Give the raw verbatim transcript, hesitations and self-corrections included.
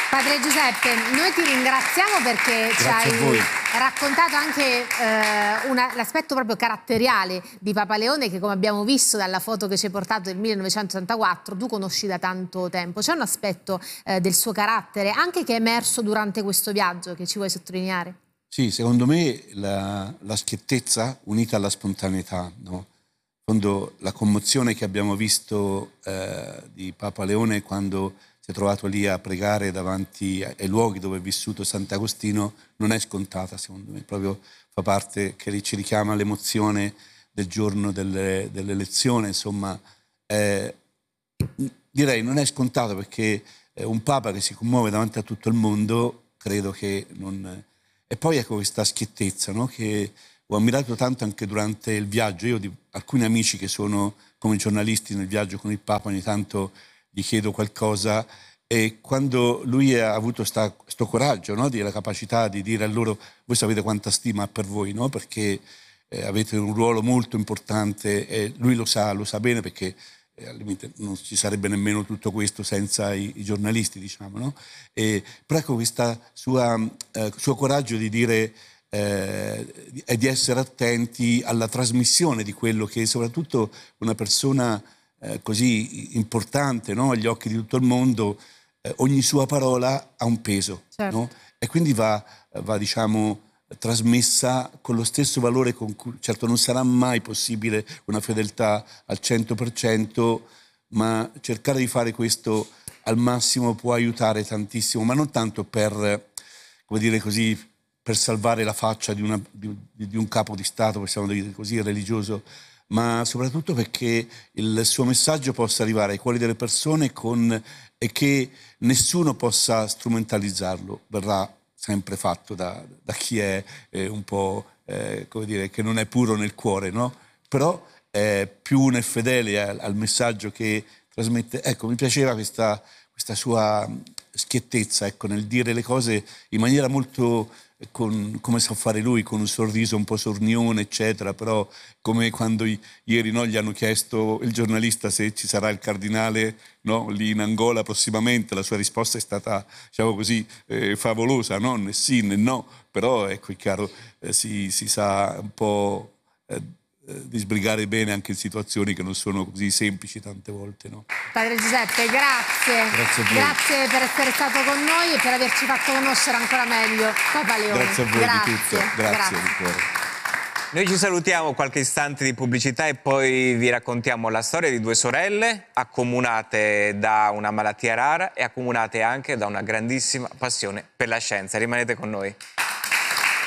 Padre Giuseppe, noi ti ringraziamo perché ci hai raccontato anche eh, l'aspetto proprio caratteriale di Papa Leone, che come abbiamo visto dalla foto che ci hai portato del millenovecentottantaquattro, tu conosci da tanto tempo. C'è un aspetto eh, del suo carattere anche che è emerso durante questo viaggio che ci vuoi sottolineare? Sì, secondo me la, la schiettezza unita alla spontaneità, no? In fondo la commozione che abbiamo visto eh, di Papa Leone quando si è trovato lì a pregare davanti ai luoghi dove è vissuto Sant'Agostino non è scontata, secondo me, proprio fa parte, che ci richiama l'emozione del giorno delle, dell'elezione, insomma, eh, direi non è scontato perché eh, un Papa che si commuove davanti a tutto il mondo, credo che non... E poi ecco questa schiettezza, no? Che ho ammirato tanto anche durante il viaggio. Io ho alcuni amici che sono come giornalisti nel viaggio con il Papa, ogni tanto gli chiedo qualcosa e quando lui ha avuto questo coraggio, no? Di, la capacità di dire a loro: voi sapete quanta stima ha per voi, no? Perché eh, avete un ruolo molto importante e lui lo sa, lo sa bene perché eh, al limite non ci sarebbe nemmeno tutto questo senza i, i giornalisti, diciamo, no? E, però ecco questo eh, suo coraggio di dire eh, e di essere attenti alla trasmissione di quello che soprattutto una persona eh, così importante, no? Agli occhi di tutto il mondo, eh, ogni sua parola ha un peso, certo. No? E quindi va, va diciamo trasmessa con lo stesso valore con cui, certo non sarà mai possibile una fedeltà al cento per cento, ma cercare di fare questo al massimo può aiutare tantissimo, ma non tanto per, come dire così, per salvare la faccia di, una, di, di un capo di Stato, possiamo dire così, religioso, ma soprattutto perché il suo messaggio possa arrivare ai cuori delle persone con, e che nessuno possa strumentalizzarlo. Verrà sempre fatto da, da chi è eh, un po', eh, come dire, che non è puro nel cuore, no? Però eh, più uno è fedele al, al messaggio che trasmette. Ecco, mi piaceva questa, questa sua schiettezza, ecco, nel dire le cose in maniera molto... Con, come sa fare lui, con un sorriso un po' sornione, eccetera, però come quando i, ieri no, gli hanno chiesto il giornalista se ci sarà il cardinale, no, lì in Angola prossimamente, la sua risposta è stata, diciamo così, eh, favolosa, no? Né sì né no, però ecco, è chiaro, eh, si, si sa un po' eh, di sbrigare bene anche in situazioni che non sono così semplici tante volte, no? Padre Giuseppe, grazie. Grazie a voi. Grazie per essere stato con noi e per averci fatto conoscere ancora meglio Papa Leone. Grazie a voi grazie. Di tutto. Grazie, grazie. Di cuore. Noi ci salutiamo, qualche istante di pubblicità e poi vi raccontiamo la storia di due sorelle accomunate da una malattia rara e accomunate anche da una grandissima passione per la scienza. Rimanete con noi.